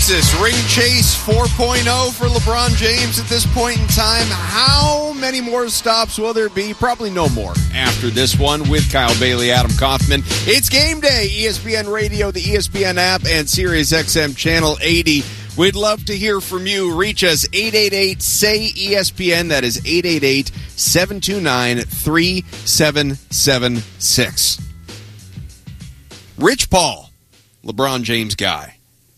this? Ring chase 4.0 for LeBron James at this point in time. How many more stops will there be? Probably no more after this one with Kyle Bailey, Adam Kaufman. It's game day. ESPN Radio, the ESPN app, and SiriusXM Channel 80. We'd love to hear from you. Reach us 888-SAY-ESPN. That is 888-729-3776. Rich Paul, LeBron James guy,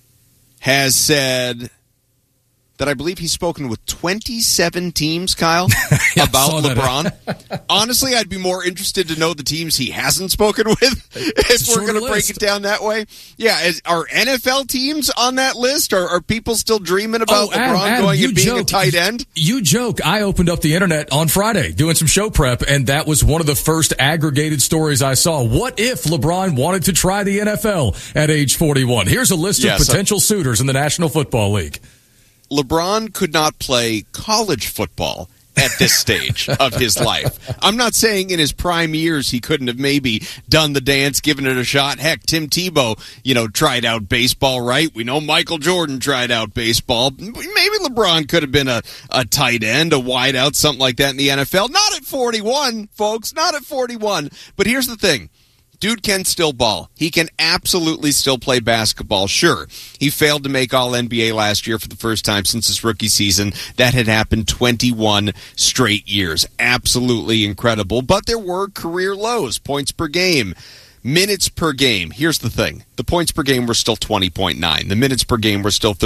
has said that I believe he's spoken with 27 teams, Kyle, about LeBron. Honestly, I'd be more interested to know the teams he hasn't spoken with if we're going to break it down that way. Yeah, are NFL teams on that list? Or are people still dreaming about LeBron Adam, going and being a tight end? You joke. I opened up the internet on Friday doing some show prep, and that was one of the first aggregated stories I saw. What if LeBron wanted to try the NFL at age 41? Here's a list of potential suitors in the National Football League. LeBron could not play college football at this stage of his life. I'm not saying in his prime years he couldn't have maybe done the dance, given it a shot. Heck, Tim Tebow, tried out baseball, right? We know Michael Jordan tried out baseball. Maybe LeBron could have been a tight end, a wide out, something like that in the NFL. Not at 41, folks, not at 41. But here's the thing. Dude can still ball. He can absolutely still play basketball. Sure, he failed to make All-NBA last year for the first time since his rookie season. That had happened 21 straight years. Absolutely incredible. But there were career lows, points per game, minutes per game. Here's the thing. The points per game were still 20.9. The minutes per game were still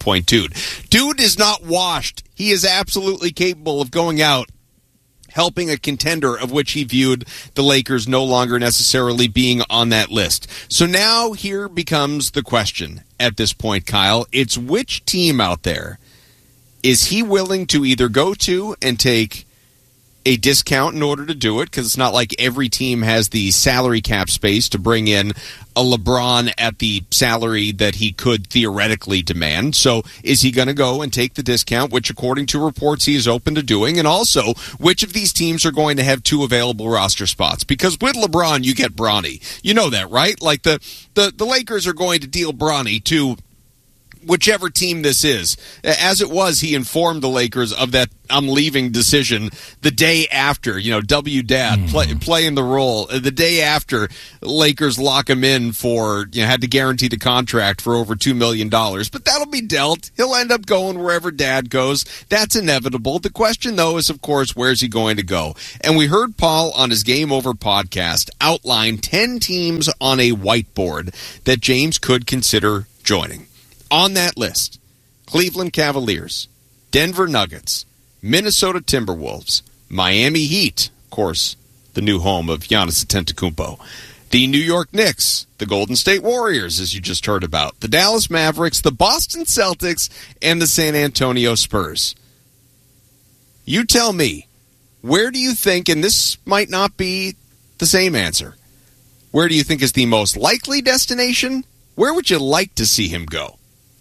33.2. Dude is not washed. He is absolutely capable of going out, helping a contender of which he viewed the Lakers no longer necessarily being on that list. So now here becomes the question at this point, Kyle. It's which team out there is he willing to either go to and take a discount in order to do it, because it's not like every team has the salary cap space to bring in a LeBron at the salary that he could theoretically demand. So is he going to go and take the discount, which according to reports he is open to doing? And also, which of these teams are going to have 2 available roster spots? Because with LeBron, you get Bronny. You know that, right? Like the Lakers are going to deal Bronny to whichever team this is. As it was, he informed the Lakers of that I'm leaving decision the day after, W Dad playing the role. The day after Lakers lock him in for, had to guarantee the contract for over $2 million. But that'll be dealt. He'll end up going wherever Dad goes. That's inevitable. The question, though, is, of course, where's he going to go? And we heard Paul on his Game Over podcast outline 10 teams on a whiteboard that James could consider joining. On that list, Cleveland Cavaliers, Denver Nuggets, Minnesota Timberwolves, Miami Heat, of course, the new home of Giannis Antetokounmpo, the New York Knicks, the Golden State Warriors, as you just heard about, the Dallas Mavericks, the Boston Celtics, and the San Antonio Spurs. You tell me, where do you think, and this might not be the same answer, where do you think is the most likely destination? Where would you like to see him go?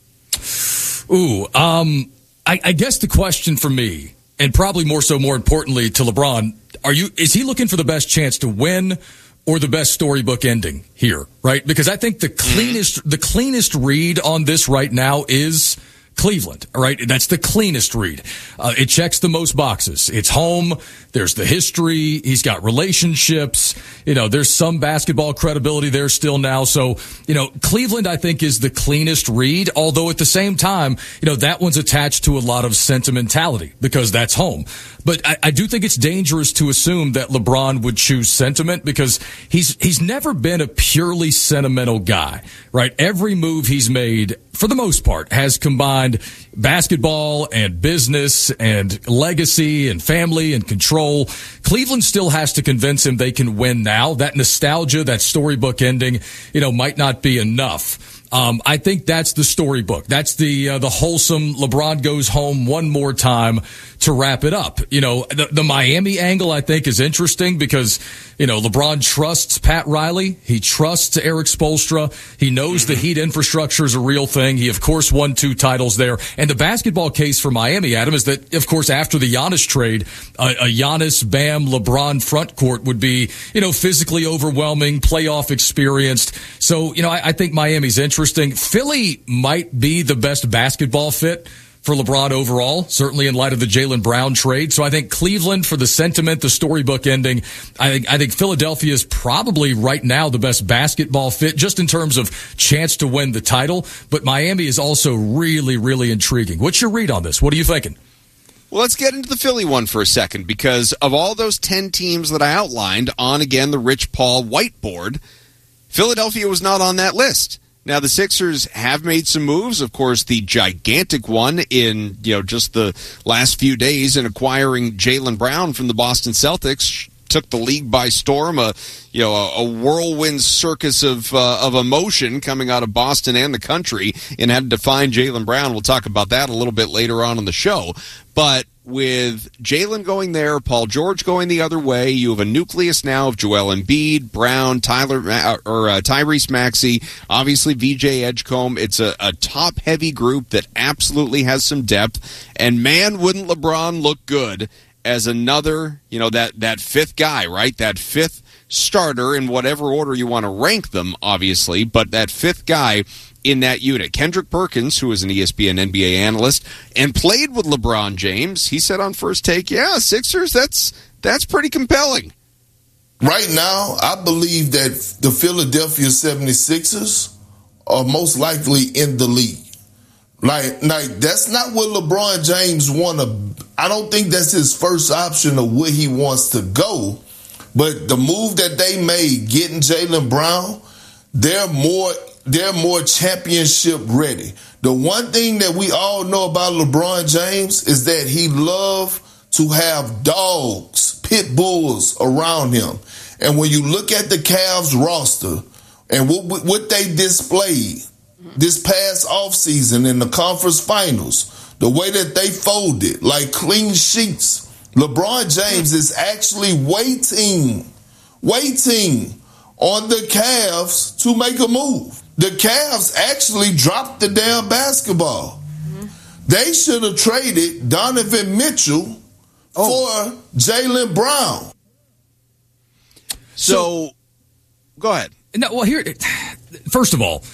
I guess the question for me, and probably more importantly to LeBron, is he looking for the best chance to win or the best storybook ending here, right? Because I think the cleanest read on this right now is Cleveland, right? That's the cleanest read. It checks the most boxes. It's home. There's the history. He's got relationships. There's some basketball credibility there still now. So, Cleveland, I think, is the cleanest read, although at the same time, that one's attached to a lot of sentimentality because that's home. But I do think it's dangerous to assume that LeBron would choose sentiment because he's never been a purely sentimental guy, right? Every move he's made, for the most part, has combined basketball and business and legacy and family and control. Cleveland still has to convince him they can win now. That nostalgia, that storybook ending, might not be enough. I think that's the storybook. That's the wholesome LeBron goes home one more time to wrap it up. The Miami angle I think is interesting because, LeBron trusts Pat Riley. He trusts Eric Spoelstra. He knows the Heat infrastructure is a real thing. He, of course, won 2 titles there. And the basketball case for Miami, Adam, is that, of course, after the Giannis trade, a Giannis, Bam, LeBron front court would be, physically overwhelming, playoff experienced. So, I think Miami's interesting. interesting. Philly might be the best basketball fit for LeBron overall, certainly in light of the Jaylen Brown trade. So I think Cleveland for the sentiment, the storybook ending. I think Philadelphia is probably right now the best basketball fit just in terms of chance to win the title. But Miami is also really, really intriguing. What's your read on this? What are you thinking? Well, let's get into the Philly one for a second, because of all those 10 teams that I outlined on, again, the Rich Paul whiteboard, Philadelphia was not on that list. Now, the Sixers have made some moves. Of course, the gigantic one in just the last few days in acquiring Jaylen Brown from the Boston Celtics took the league by storm. A whirlwind circus of emotion coming out of Boston and the country, and had to find Jaylen Brown. We'll talk about that a little bit later on in the show. But with Jaylen going there, Paul George going the other way, you have a nucleus now of Joel Embiid, Brown, Tyrese Maxey, obviously VJ Edgecombe. It's a top-heavy group that absolutely has some depth. And man, wouldn't LeBron look good as another, that fifth guy, right? That fifth starter in whatever order you want to rank them, obviously, but that fifth guy in that unit. Kendrick Perkins, who is an ESPN NBA analyst and played with LeBron James, he said on First Take, Sixers, that's pretty compelling. Right now, I believe that the Philadelphia 76ers are most likely in the league. Like that's not what LeBron James I don't think that's his first option of where he wants to go. But the move that they made, getting Jaylen Brown, they're more championship ready. The one thing that we all know about LeBron James is that he loves to have dogs, pit bulls around him. And when you look at the Cavs roster and what they displayed this past offseason in the conference finals, the way that they folded, like clean sheets, LeBron James is actually waiting on the Cavs to make a move. The Cavs actually dropped the damn basketball. They should have traded Donovan Mitchell for Jaylen Brown. So, go ahead. No, well, here, first of all,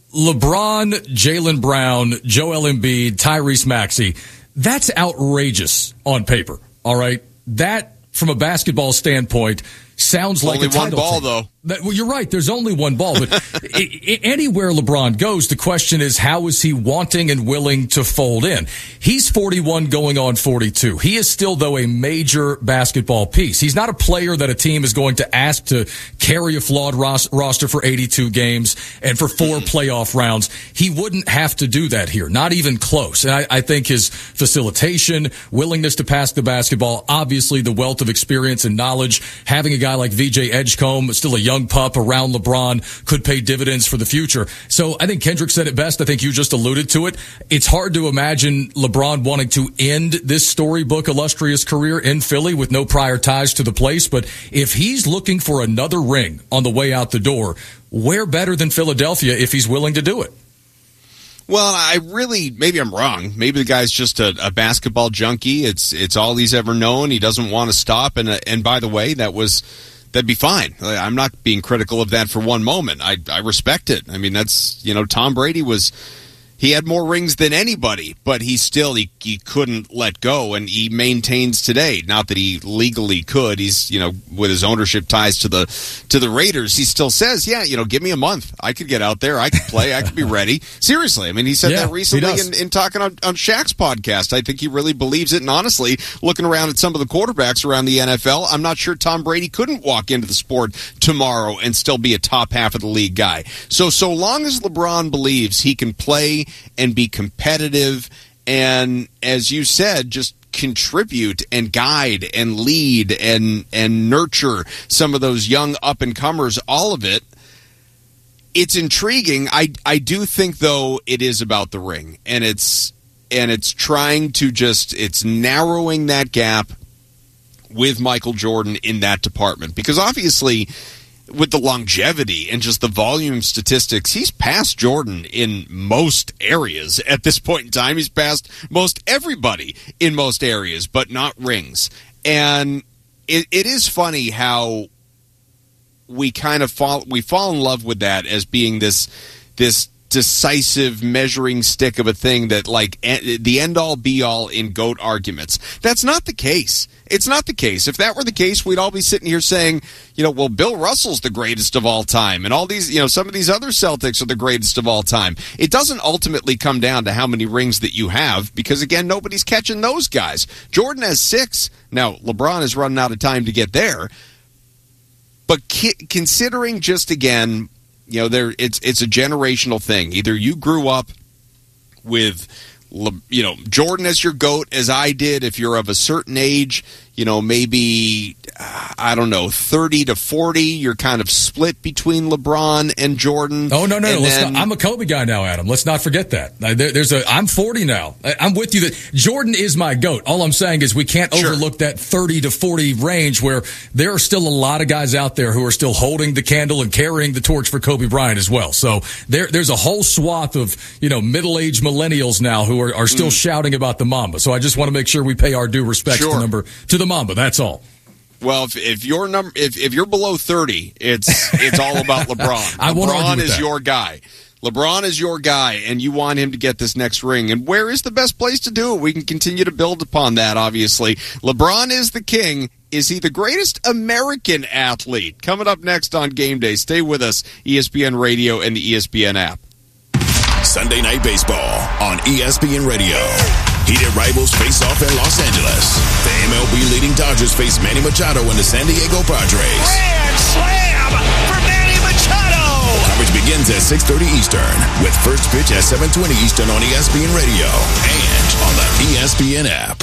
LeBron, Jaylen Brown, Joel Embiid, Tyrese Maxey, that's outrageous on paper, all right? That, from a basketball standpoint, sounds like only a title one ball, team. though. Well, you're right. There's only one ball. But anywhere LeBron goes, the question is, how is he wanting and willing to fold in? He's 41 going on 42. He is still, though, a major basketball piece. He's not a player that a team is going to ask to carry a flawed roster for 82 games and for 4 playoff rounds. He wouldn't have to do that here, not even close. And I think his facilitation, willingness to pass the basketball, obviously the wealth of experience and knowledge, having a guy like VJ Edgecombe, still a young pup around LeBron, could pay dividends for the future. So I think Kendrick said it best. I think you just alluded to it. It's hard to imagine LeBron wanting to end this storybook illustrious career in Philly with no prior ties to the place. But if he's looking for another ring on the way out the door, where better than Philadelphia if he's willing to do it? Well, maybe I'm wrong. Maybe the guy's just a basketball junkie. It's all he's ever known. He doesn't want to stop. And by the way, that'd be fine. I'm not being critical of that for one moment. I respect it. I mean, that's, Tom Brady he had more rings than anybody, but he couldn't let go, and he maintains today. Not that he legally could. He's, with his ownership ties to the Raiders, he still says, give me a month. I could get out there. I could play. I could be ready. Seriously. I mean, he said that recently in talking on Shaq's podcast. I think he really believes it, and honestly, looking around at some of the quarterbacks around the NFL, I'm not sure Tom Brady couldn't walk into the sport tomorrow and still be a top half of the league guy. So long as LeBron believes he can play and be competitive and, as you said, just contribute and guide and lead and nurture some of those young up-and-comers, all of it, it's intriguing. I do think, though, it is about the ring, and it's trying to it's narrowing that gap with Michael Jordan in that department, because obviously with the longevity and just the volume statistics, he's passed Jordan in most areas at this point in time. He's passed most everybody in most areas, but not rings. And it is funny how we kind of fall in love with that as being this decisive measuring stick of a thing that, like, the end-all, be-all in GOAT arguments. That's not the case. It's not the case. If that were the case, we'd all be sitting here saying, well, Bill Russell's the greatest of all time, and all these, some of these other Celtics are the greatest of all time. It doesn't ultimately come down to how many rings that you have, because, again, nobody's catching those guys. Jordan has 6. Now, LeBron is running out of time to get there. But considering just, again, it's a generational thing. Either you grew up with, Jordan as your GOAT, as I did. If you're of a certain age, maybe, 30 to 40, you're kind of split between LeBron and Jordan. Oh, no. I'm a Kobe guy now, Adam. Let's not forget that. I'm 40 now. I'm with you that Jordan is my GOAT. All I'm saying is we can't overlook that 30 to 40 range where there are still a lot of guys out there who are still holding the candle and carrying the torch for Kobe Bryant as well. So there's a whole swath of, middle-aged millennials now who are still shouting about the Mamba. So I just want to make sure we pay our due respects to the Mamba. That's all. Well, if you're below 30, it's all about LeBron. LeBron is your guy. LeBron is your guy, and you want him to get this next ring. And where is the best place to do it? We can continue to build upon that, obviously. LeBron is the king. Is he the greatest American athlete? Coming up next on Game Day. Stay with us, ESPN Radio and the ESPN app. Sunday Night Baseball on ESPN Radio. Heated rivals face off in Los Angeles. The MLB leading Dodgers face Manny Machado and the San Diego Padres. Grand slam for Manny Machado! Coverage begins at 6:30 Eastern with first pitch at 7:20 Eastern on ESPN Radio and on the ESPN app.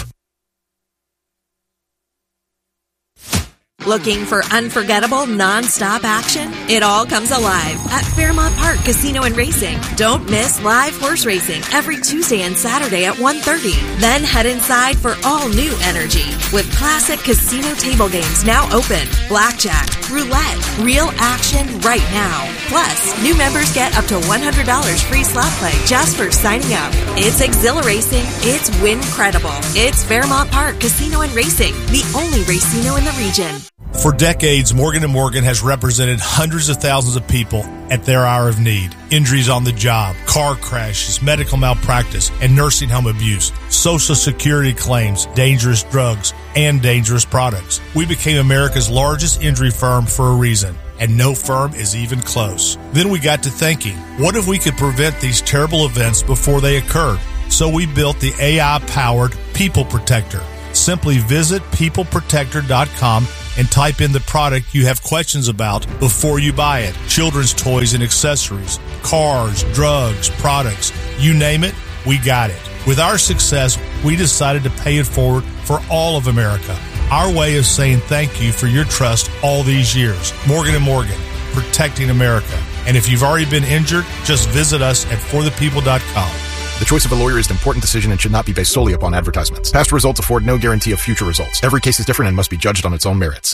Looking for unforgettable, non-stop action? It all comes alive at Fairmont Park Casino and Racing. Don't miss live horse racing every Tuesday and Saturday at 1:30. Then head inside for all new energy with classic casino table games now open. Blackjack, roulette, real action right now. Plus, new members get up to $100 free slot play just for signing up. It's exhilarating. It's win-credible. It's Fairmont Park Casino and Racing, the only racino in the region. For decades, Morgan & Morgan has represented hundreds of thousands of people at their hour of need. Injuries on the job, car crashes, medical malpractice, and nursing home abuse, Social Security claims, dangerous drugs, and dangerous products. We became America's largest injury firm for a reason, and no firm is even close. Then we got to thinking, what if we could prevent these terrible events before they occurred? So we built the AI-powered People Protector. Simply visit peopleprotector.com and type in the product you have questions about before you buy it. Children's toys and accessories, cars, drugs, products, you name it, we got it. With our success, we decided to pay it forward for all of America. Our way of saying thank you for your trust all these years. Morgan & Morgan, protecting America. And if you've already been injured, just visit us at forthepeople.com. The choice of a lawyer is an important decision and should not be based solely upon advertisements. Past results afford no guarantee of future results. Every case is different and must be judged on its own merits.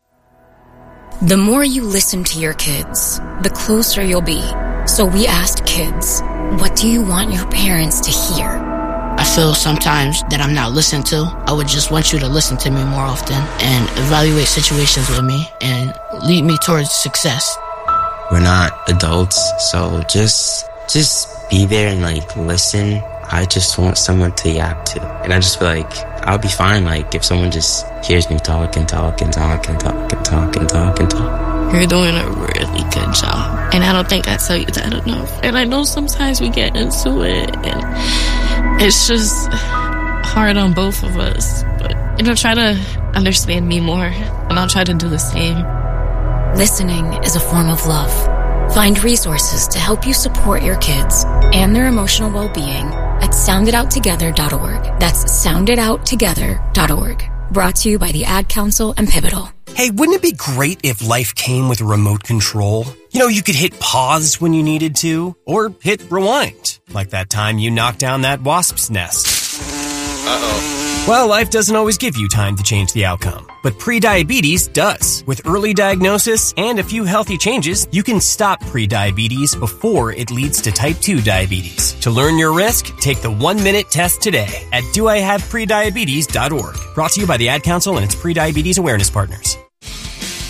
The more you listen to your kids, the closer you'll be. So we asked kids, what do you want your parents to hear? I feel sometimes that I'm not listened to. I would just want you to listen to me more often and evaluate situations with me and lead me towards success. We're not adults, so just be there and listen. I just want someone to yap to. And I just feel like I'll be fine if someone just hears me talk and talk and talk and talk and talk and talk and talk. You're doing a really good job. And I don't think I tell you that enough. And I know sometimes we get into it and it's just hard on both of us. But, try to understand me more and I'll try to do the same. Listening is a form of love. Find resources to help you support your kids and their emotional well-being at sounditouttogether.org. That's sounditouttogether.org. Brought to you by the Ad Council and Pivotal. Hey, wouldn't it be great if life came with a remote control? You could hit pause when you needed to, or hit rewind, like that time you knocked down that wasp's nest. Uh-oh. Well, life doesn't always give you time to change the outcome, but prediabetes does. With early diagnosis and a few healthy changes, you can stop prediabetes before it leads to type 2 diabetes. To learn your risk, take the 1-minute test today at doihaveprediabetes.org. Brought to you by the Ad Council and its prediabetes awareness partners.